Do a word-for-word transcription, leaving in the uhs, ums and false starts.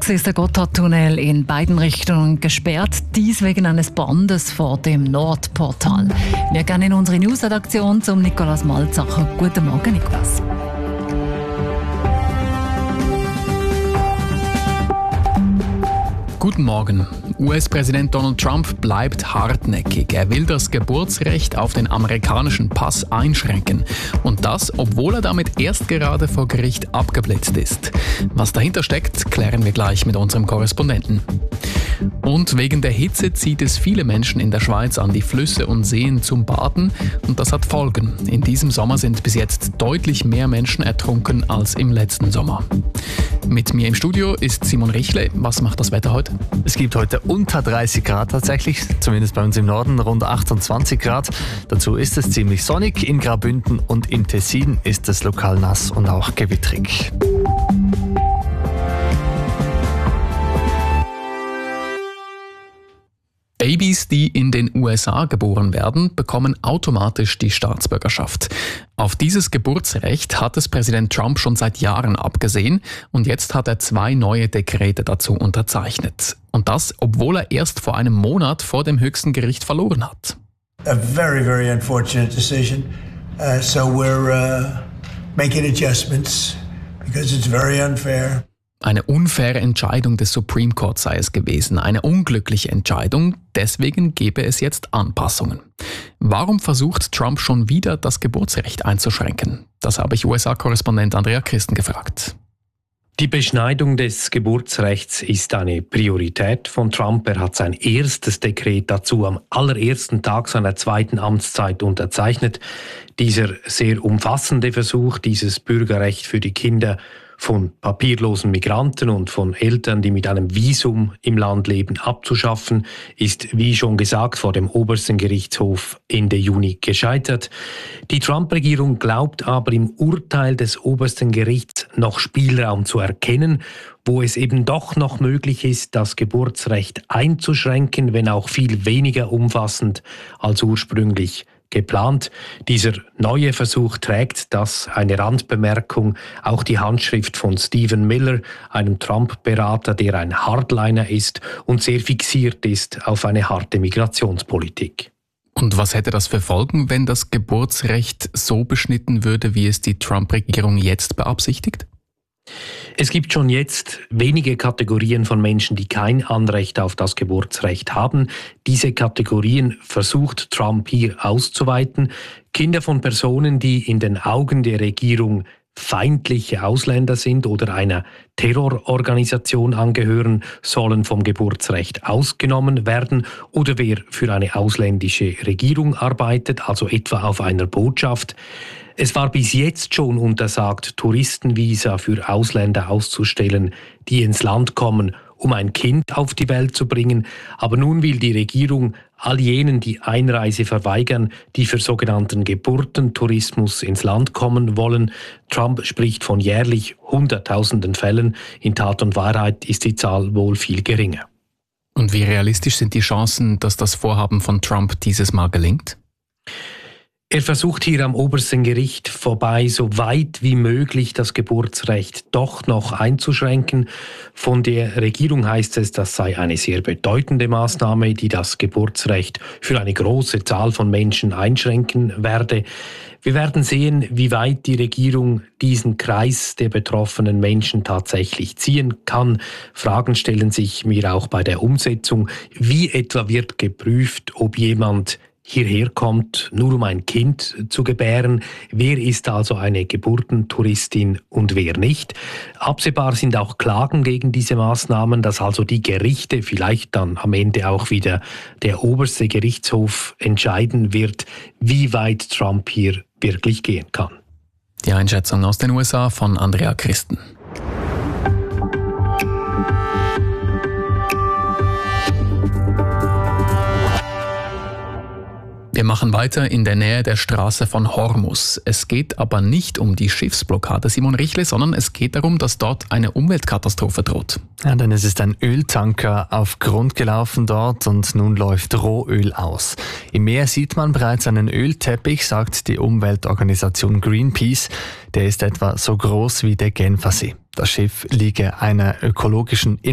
Mittags ist der Gotthardtunnel in beiden Richtungen gesperrt, dies wegen eines Brandes vor dem Nordportal. Wir gehen in unsere Newsredaktion zum Nikolaus Malzacher. Guten Morgen, Nikolaus. Guten Morgen. U S-Präsident Donald Trump bleibt hartnäckig. Er will das Geburtsrecht auf den amerikanischen Pass einschränken. Und das, obwohl er damit erst gerade vor Gericht abgeblitzt ist. Was dahinter steckt, klären wir gleich mit unserem Korrespondenten. Und wegen der Hitze zieht es viele Menschen in der Schweiz an die Flüsse und Seen zum Baden. Und das hat Folgen. In diesem Sommer sind bis jetzt deutlich mehr Menschen ertrunken als im letzten Sommer. Mit mir im Studio ist Simon Richle. Was macht das Wetter heute? Es gibt heute unter dreißig Grad tatsächlich, zumindest bei uns im Norden rund achtundzwanzig Grad. Dazu ist es ziemlich sonnig. In Graubünden und im Tessin ist es lokal nass und auch gewittrig. Babys, die in den U S A geboren werden, bekommen automatisch die Staatsbürgerschaft. Auf dieses Geburtsrecht hat es Präsident Trump schon seit Jahren abgesehen und jetzt hat er zwei neue Dekrete dazu unterzeichnet. Und das, obwohl er erst vor einem Monat vor dem höchsten Gericht verloren hat. A very, very unfortunate decision. Uh, so we're uh, making adjustments because it's very unfair. Eine unfaire Entscheidung des Supreme Court sei es gewesen, eine unglückliche Entscheidung, deswegen gebe es jetzt Anpassungen. Warum versucht Trump schon wieder, das Geburtsrecht einzuschränken? Das habe ich U S A-Korrespondent Andrea Christen gefragt. Die Beschneidung des Geburtsrechts ist eine Priorität von Trump. Er hat sein erstes Dekret dazu am allerersten Tag seiner zweiten Amtszeit unterzeichnet. Dieser sehr umfassende Versuch, dieses Bürgerrecht für die Kinder von papierlosen Migranten und von Eltern, die mit einem Visum im Land leben, abzuschaffen, ist, wie schon gesagt, vor dem obersten Gerichtshof Ende Juni gescheitert. Die Trump-Regierung glaubt aber im Urteil des obersten Gerichts noch Spielraum zu erkennen, wo es eben doch noch möglich ist, das Geburtsrecht einzuschränken, wenn auch viel weniger umfassend als ursprünglich geplant. Dieser neue Versuch trägt, das eine Randbemerkung, auch die Handschrift von Stephen Miller, einem Trump-Berater, der ein Hardliner ist und sehr fixiert ist auf eine harte Migrationspolitik. Und was hätte das für Folgen, wenn das Geburtsrecht so beschnitten würde, wie es die Trump-Regierung jetzt beabsichtigt? Es gibt schon jetzt wenige Kategorien von Menschen, die kein Anrecht auf das Geburtsrecht haben. Diese Kategorien versucht Trump hier auszuweiten. Kinder von Personen, die in den Augen der Regierung feindliche Ausländer sind oder einer Terrororganisation angehören, sollen vom Geburtsrecht ausgenommen werden. Oder wer für eine ausländische Regierung arbeitet, also etwa auf einer Botschaft. Es war bis jetzt schon untersagt, Touristenvisa für Ausländer auszustellen, die ins Land kommen, um ein Kind auf die Welt zu bringen. Aber nun will die Regierung all jenen, die Einreise verweigern, die für sogenannten Geburtentourismus ins Land kommen wollen. Trump spricht von jährlich Hunderttausenden Fällen. In Tat und Wahrheit ist die Zahl wohl viel geringer. Und wie realistisch sind die Chancen, dass das Vorhaben von Trump dieses Mal gelingt? Er versucht hier am obersten Gericht vorbei, so weit wie möglich das Geburtsrecht doch noch einzuschränken. Von der Regierung heißt es, das sei eine sehr bedeutende Maßnahme, die das Geburtsrecht für eine große Zahl von Menschen einschränken werde. Wir werden sehen, wie weit die Regierung diesen Kreis der betroffenen Menschen tatsächlich ziehen kann. Fragen stellen sich mir auch bei der Umsetzung. Wie etwa wird geprüft, ob jemand hierher kommt, nur um ein Kind zu gebären? Wer ist also eine Geburtentouristin und wer nicht? Absehbar sind auch Klagen gegen diese Maßnahmen, dass also die Gerichte, vielleicht dann am Ende auch wieder der oberste Gerichtshof entscheiden wird, wie weit Trump hier wirklich gehen kann. Die Einschätzung aus den U S A von Andrea Christen. Wir machen weiter in der Nähe der Straße von Hormuz. Es geht aber nicht um die Schiffsblockade, Simon Richle, sondern es geht darum, dass dort eine Umweltkatastrophe droht. Ja, denn es ist ein Öltanker auf Grund gelaufen dort und nun läuft Rohöl aus. Im Meer sieht man bereits einen Ölteppich, sagt die Umweltorganisation Greenpeace. Der ist etwa so groß wie der Genfersee. Das Schiff liege einer ökologischen